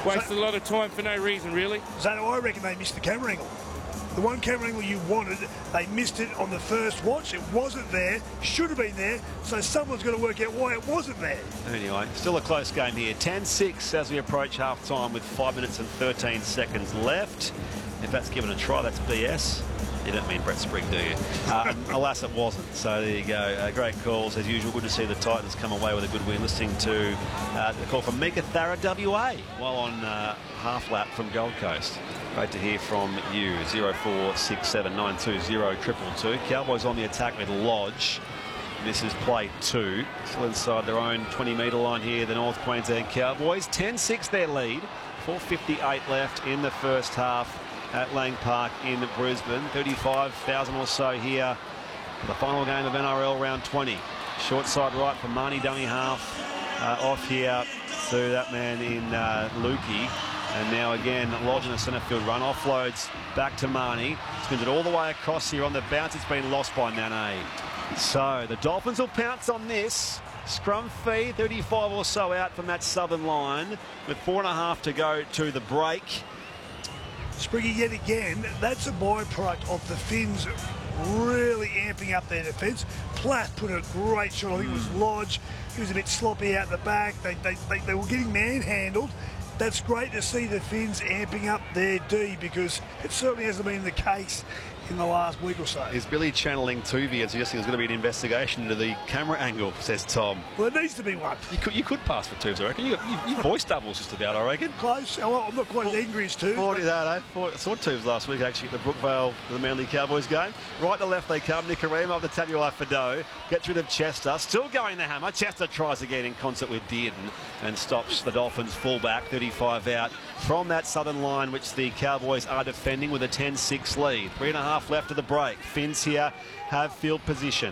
Wasted a lot of time for no reason, really. So I reckon they missed the camera angle. The one camera angle you wanted, they missed it on the first watch. It wasn't there, should have been there, so someone's got to work out why it wasn't there. Anyway, still a close game here. 10-6 as we approach half-time with 5 minutes and 13 seconds left. If that's given a try, that's BS. You don't mean Brett Sprigg, do you? Alas, it wasn't. So there you go. Great calls, as usual. Good to see the Titans come away with a good win. Listening to the call from Mika Thara, WA, while on half lap from Gold Coast. Great to hear from you. 0467920222. Cowboys on the attack with Lodge. This is play 2. Still inside their own 20-metre line here, the North Queensland Cowboys. 10-6 their lead. 4:58 left in the first half at Lang Park in Brisbane. 35,000 or so here for the final game of NRL round 20. Short side right for Marnie, dummy half off here to that man in Lukey. And now again, Lodge in the centre field run. Offloads back to Marnie. Spins it all the way across here on the bounce. It's been lost by Nane. So the Dolphins will pounce on this. Scrum fee, 35 or so out from that southern line with 4.5 to go to the break. Spriggy, yet again, that's a byproduct of the Finns really amping up their defence. Platt put a great shot. I think it was Lodge. He was a bit sloppy out the back. They were getting manhandled. That's great to see the Finns amping up their D, because it certainly hasn't been the case in the last week or so. Is Billy channeling Tuvey and suggesting there's going to be an investigation into the camera angle, says Tom. Well, there needs to be one. You could pass for Tubes, I reckon. You voice doubles just about, I reckon. Close. Oh, I'm not quite as angry as Tubes. I saw Tubes last week, actually, at the Brookvale, the Manly Cowboys game. Right to left they come. Nicarima of the Tabula Fado. Gets rid of Chester. Still going the hammer. Chester tries again in concert with Dearden and stops the Dolphins fullback. 35 out from that southern line, which the Cowboys are defending with a 10-6 lead. 3.5 left of the break. Finns here have field position.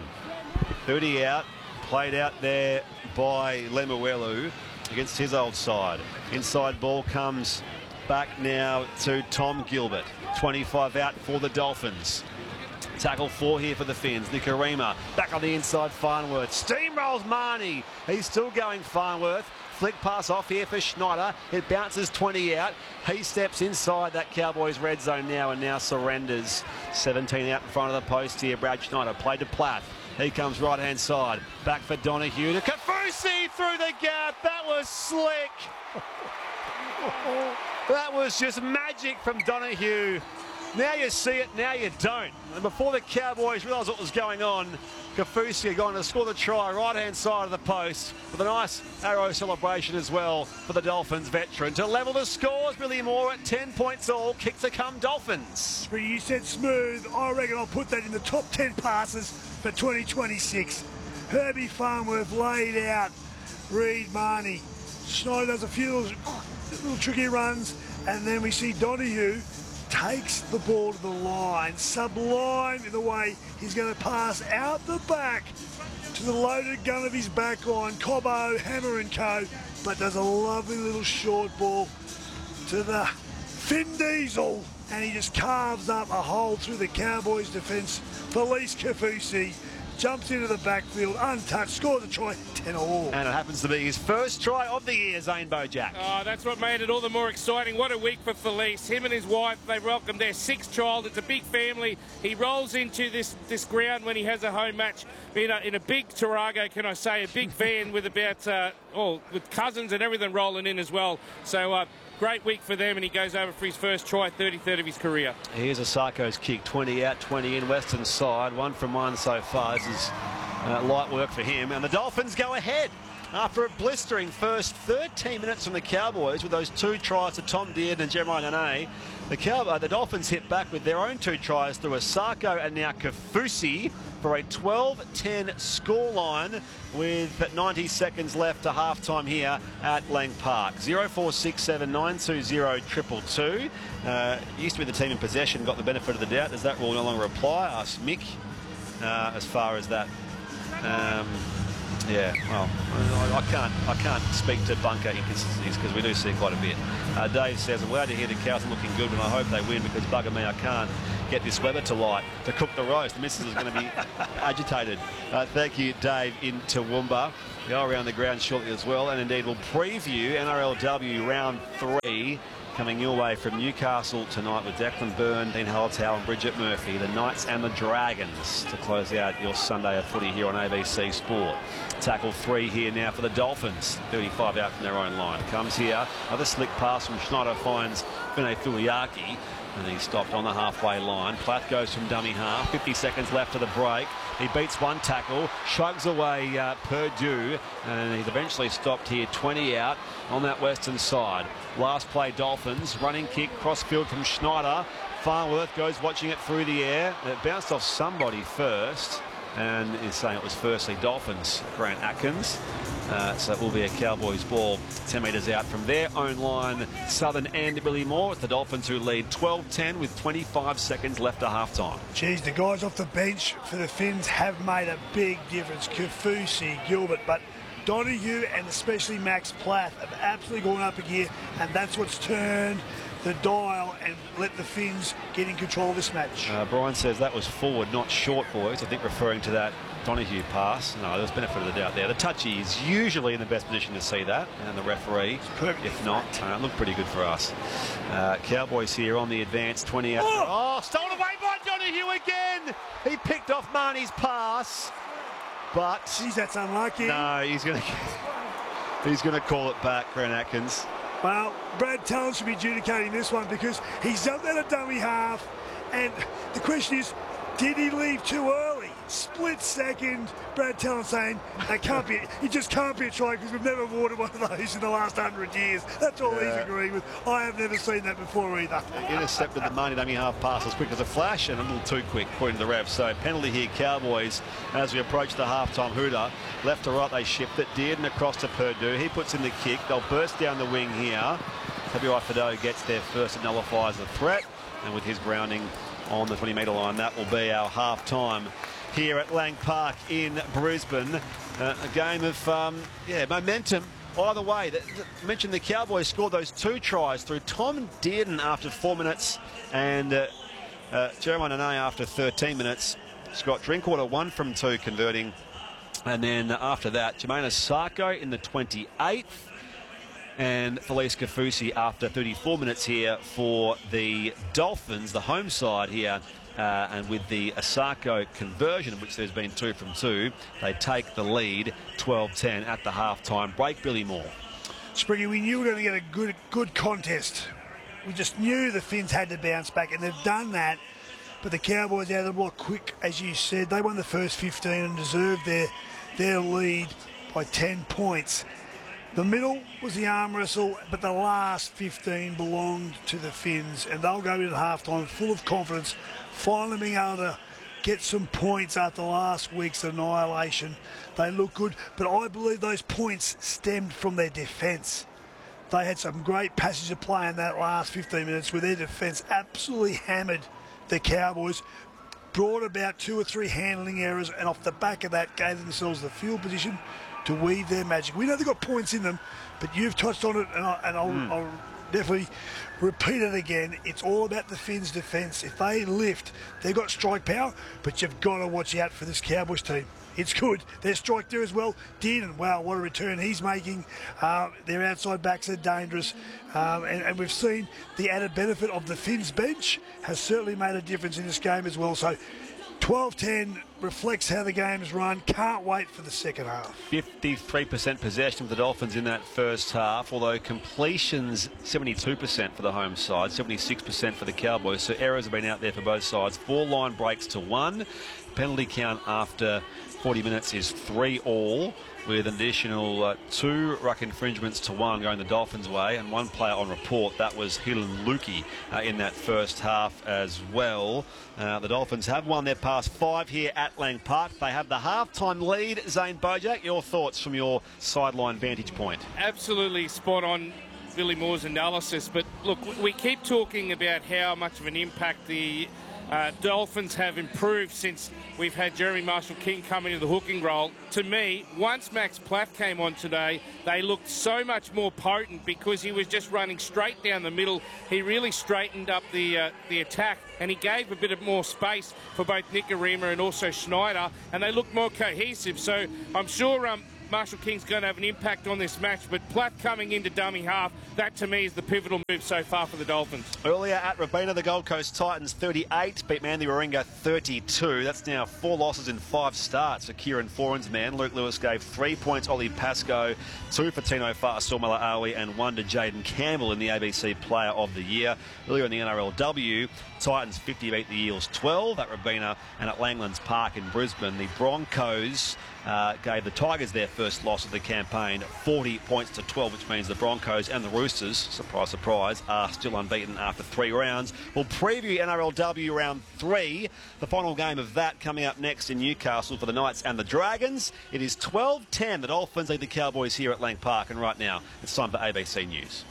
30 out, played out there by Lemuelu against his old side. Inside ball comes back now to Tom Gilbert. 25 out for the Dolphins. Tackle 4 here for the Finns. Nicarima back on the inside, Farnworth. Steamrolls Marnie. He's still going, Farnworth. Flick pass off here for Schneider. It bounces 20 out. He steps inside that Cowboys red zone now and now surrenders. 17 out in front of the post here. Brad Schneider played to Platt. He comes right-hand side. Back for Donahue to Kaufusi through the gap. That was slick. That was just magic from Donahue. Now you see it, now you don't. And before the Cowboys realised what was going on, Kaufusi going to score the try right-hand side of the post with a nice arrow celebration as well for the Dolphins veteran. To level the scores, Billy Moore at 10 points all. Kick to come Dolphins. You said smooth. I reckon I'll put that in the top 10 passes for 2026. Herbie Farnworth laid out. Reed Marnie. Schneider does a few little tricky runs, and then we see Donahue takes the ball to the line, sublime in the way he's going to pass out the back to the loaded gun of his back line, Cobbo, Hammer and Co, but does a lovely little short ball to the Finn Diesel, and he just carves up a hole through the Cowboys' defence. Felice Kaufusi jumps into the backfield, untouched, scores a try, 10 all. And it happens to be his first try of the year, Zane Bojack. Oh, that's what made it all the more exciting. What a week for Felice. Him and his wife, they welcomed their 6th child. It's a big family. He rolls into this ground when he has a home match in a big Tarago, can I say, a big van with about, with cousins and everything rolling in as well. So, great week for them, and he goes over for his first try, 33rd of his career. Here's a Sarko's kick, 20 out, 20 in, Western side, 1 from 1 so far. This is light work for him, and the Dolphins go ahead after a blistering first 13 minutes from the Cowboys with those 2 tries to Tom Dearden and Jeremiah Nene. The Dolphins hit back with their own 2 tries through Asako and now Kaufusi for a 12-10 scoreline with 90 seconds left to halftime here at Lang Park. 0467920222. Used to be the team in possession, got the benefit of the doubt. Does that rule no longer apply? Asked Mick as far as that. Yeah, well, I can't speak to bunker inconsistencies because we do see quite a bit. Dave says, I'm glad to hear the Cows are looking good, and I hope they win because bugger me, I can't get this weather to light to cook the roast. The missus is going to be agitated. Thank you, Dave, in Toowoomba. Go around the ground shortly as well, and indeed we'll preview NRLW round 3 coming your way from Newcastle tonight with Declan Byrne, Dean Hallertau and Bridget Murphy, the Knights and the Dragons, to close out your Sunday of footy here on ABC Sport. Tackle 3 here now for the Dolphins. 35 out from their own line. Comes here, another slick pass from Schneider, finds Vinay Fuliaki, and he's stopped on the halfway line. Plath goes from dummy half. 50 seconds left to the break. He beats one tackle, shrugs away Purdue, and he's eventually stopped here 20 out on that western side. Last play, Dolphins. Running kick, crossfield from Schneider. Farnworth goes watching it through the air. It bounced off somebody first, and is saying it was firstly Dolphins, Grant Atkins. So it will be a Cowboys ball 10 metres out from their own line, southern end. Billy Moore. It's the Dolphins who lead 12-10 with 25 seconds left at half-time. Geez, the guys off the bench for the Finns have made a big difference. Kaufusi, Gilbert, but Donahue and especially Max Plath have absolutely gone up a gear, and that's what's turned the dial and let the Finns get in control of this match. Brian says that was forward, not short, boys. I think referring to that Donahue pass. No, there's benefit of the doubt there. The touchy is usually in the best position to see that, and the referee, if not, looked pretty good for us. Cowboys here on the advance, 20 out. Oh, stolen away by Donahue again. He picked off Marnie's pass, but geez, that's unlucky. No, he's going to call it back, Grant Atkins. Well, Brad Talon should be adjudicating this one because he's done that at dummy half, and the question is, did he leave too early? Split second, Brad Talon saying that can't be, it just can't be a try because we've never awarded one of those in the last 100 years. That's all he's agreeing with. I have never seen that before either. Intercepted the Marnie dummy half pass as quick as a flash and a little too quick, according to the ref. So penalty here, Cowboys, as we approach the half-time hooter. Left to right, they shift it. Dearden across to Purdue. He puts in the kick. They'll burst down the wing here. WI Fido gets there first and nullifies the threat. And with his grounding on the 20-metre line, that will be our half-time here at Lang Park in Brisbane. A game of momentum either way. Mentioned the Cowboys scored those 2 tries through Tom Dearden after 4 minutes and Jeremiah Nene after 13 minutes. Scott Drinkwater 1 from 2 converting, and then after that Jermaine Asako in the 28th and Felice Kaufusi after 34 minutes here for the Dolphins, the home side here. And with the Asako conversion, which there's been 2 from 2, they take the lead 12-10 at the half-time break. Billy Moore. Spriggy, we knew we were going to get a good contest. We just knew the Finns had to bounce back, and they've done that. But the Cowboys out of the block quick, as you said. They won the first 15 and deserved their lead by 10 points. The middle was the arm wrestle, but the last 15 belonged to the Finns, and they'll go into half-time full of confidence, finally being able to get some points after last week's annihilation. They look good, but I believe those points stemmed from their defence. They had some great passage of play in that last 15 minutes where their defence absolutely hammered the Cowboys, brought about 2 or 3 handling errors, and off the back of that gave themselves the field position to weave their magic. We know they've got points in them, but you've touched on it, and I'll definitely repeat it again. It's all about the Finns' defence. If they lift, they've got strike power, but you've got to watch out for this Cowboys team. It's good. Their strike there as well. Dearden, wow, what a return he's making. Their outside backs are dangerous. And we've seen the added benefit of the Finns bench has certainly made a difference in this game as well. So 12-10 reflects how the game's run. Can't wait for the second half. 53% possession of the Dolphins in that first half, although completions 72% for the home side, 76% for the Cowboys. So errors have been out there for both sides. 4 line breaks to 1. Penalty count after 40 minutes is 3-all, with an additional 2 ruck infringements to 1 going the Dolphins' way, and 1 player on report. That was Hilan Lukey in that first half as well. The Dolphins have won their past 5 here at Lang Park. They have the half-time lead. Zane Bojack, your thoughts from your sideline vantage point? Absolutely spot on Billy Moore's analysis, but look, we keep talking about how much of an impact the Dolphins have improved since we've had Jeremy Marshall-King come into the hooking role. To me, once Max Platt came on today, they looked so much more potent because he was just running straight down the middle. He really straightened up the attack, and he gave a bit of more space for both Nikorima and also Schneider, and they looked more cohesive. So I'm sure Marshall-King's going to have an impact on this match, but Platt coming into dummy half, that to me is the pivotal move so far for the Dolphins. Earlier at Robina, the Gold Coast Titans 38, beat Manly Warringah 32. That's now 4 losses in 5 starts for Kieran Foran's man. Luke Lewis gave 3 points, Ollie Pascoe, 2 for Tino Fa'asuamaleaui and 1 to Jaden Campbell in the ABC Player of the Year. Earlier in the NRLW, Titans 50 beat the Eels 12 at Robina, and at Langlands Park in Brisbane, the Broncos gave the Tigers their first loss of the campaign, 40 points to 12, which means the Broncos and the Roosters, surprise, surprise, are still unbeaten after 3 rounds. We'll preview NRLW round 3, the final game of that coming up next in Newcastle for the Knights and the Dragons. It is 12-10. The Dolphins lead the Cowboys here at Lang Park, and right now it's time for ABC News.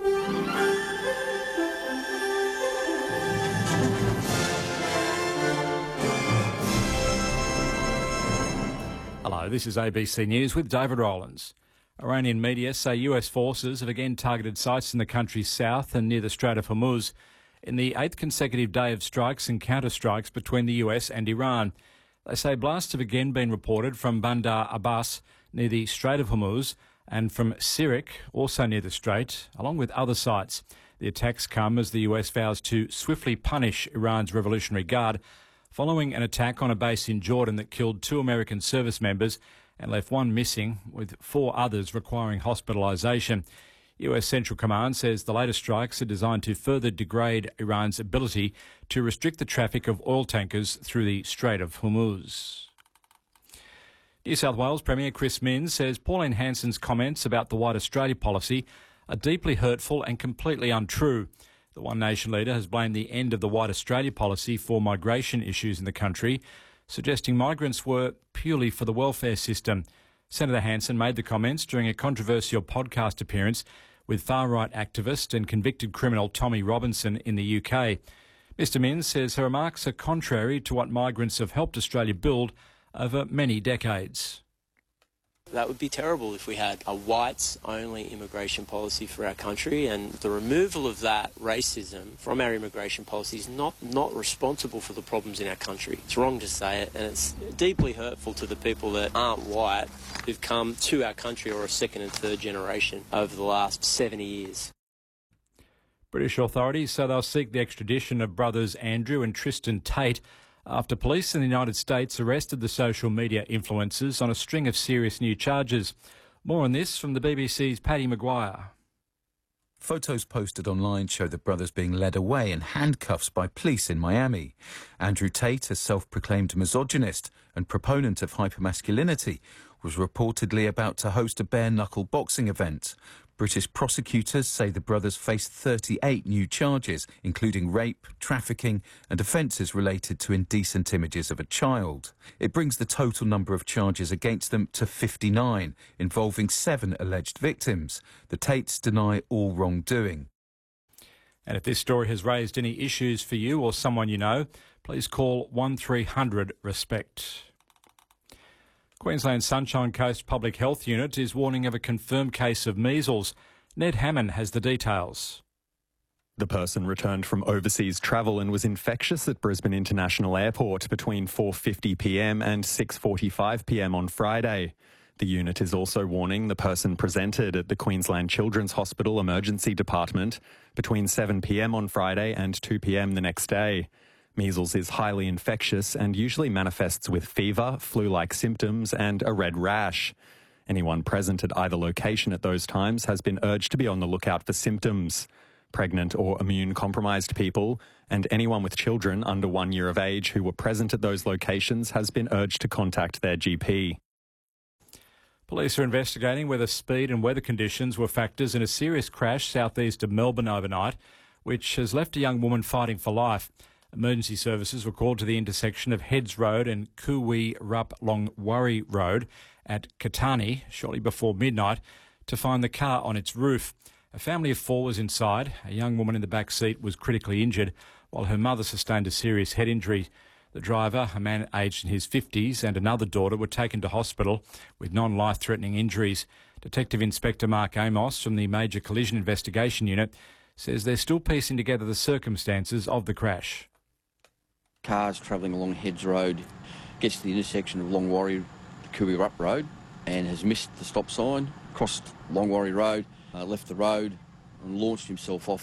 Hello, this is ABC News with David Rowlands. Iranian media say US forces have again targeted sites in the country's south and near the Strait of Hormuz in the 8th consecutive day of strikes and counter-strikes between the US and Iran. They say blasts have again been reported from Bandar Abbas near the Strait of Hormuz and from Sirik, also near the Strait, along with other sites. The attacks come as the US vows to swiftly punish Iran's Revolutionary Guard following an attack on a base in Jordan that killed 2 American service members and left 1 missing, with 4 others requiring hospitalisation. US Central Command says the latest strikes are designed to further degrade Iran's ability to restrict the traffic of oil tankers through the Strait of Hormuz. New South Wales Premier Chris Minns says Pauline Hanson's comments about the White Australia policy are deeply hurtful and completely untrue. The One Nation leader has blamed the end of the White Australia policy for migration issues in the country, suggesting migrants were purely for the welfare system. Senator Hanson made the comments during a controversial podcast appearance with far-right activist and convicted criminal Tommy Robinson in the UK. Mr Minns says her remarks are contrary to what migrants have helped Australia build over many decades. That would be terrible if we had a whites-only immigration policy for our country, and the removal of that racism from our immigration policy is not responsible for the problems in our country. It's wrong to say it, and it's deeply hurtful to the people that aren't white who've come to our country or a second and third generation over the last 70 years. British authorities say they'll seek the extradition of brothers Andrew and Tristan Tate after police in the United States arrested the social media influencers on a string of serious new charges. More on this from the BBC's Paddy Maguire. Photos posted online show the brothers being led away in handcuffs by police in Miami. Andrew Tate, a self-proclaimed misogynist and proponent of hypermasculinity, was reportedly about to host a bare-knuckle boxing event. British prosecutors say the brothers face 38 new charges, including rape, trafficking and offences related to indecent images of a child. It brings the total number of charges against them to 59, involving 7 alleged victims. The Tates deny all wrongdoing. And if this story has raised any issues for you or someone you know, please call 1300 RESPECT. Queensland Sunshine Coast Public Health Unit is warning of a confirmed case of measles. Ned Hammond has the details. The person returned from overseas travel and was infectious at Brisbane International Airport between 4:50pm and 6:45pm on Friday. The unit is also warning the person presented at the Queensland Children's Hospital Emergency Department between 7pm on Friday and 2pm the next day. Measles is highly infectious and usually manifests with fever, flu-like symptoms and a red rash. Anyone present at either location at those times has been urged to be on the lookout for symptoms. Pregnant or immune-compromised people and anyone with children under 1 year of age who were present at those locations has been urged to contact their GP. Police are investigating whether speed and weather conditions were factors in a serious crash southeast of Melbourne overnight, which has left a young woman fighting for life. Emergency services were called to the intersection of Heads Road and Kuwi Rup Longwarry Road at Katani shortly before midnight to find the car on its roof. A family of 4 was inside. A young woman in the back seat was critically injured, while her mother sustained a serious head injury. The driver, a man aged in his 50s, and another daughter were taken to hospital with non-life-threatening injuries. Detective Inspector Mark Amos from the Major Collision Investigation Unit says they're still piecing together the circumstances of the crash. Cars travelling along Heads Road gets to the intersection of Longwarry to Kuwi-Rup Road and has missed the stop sign, crossed Longwarry Road, left the road and launched himself off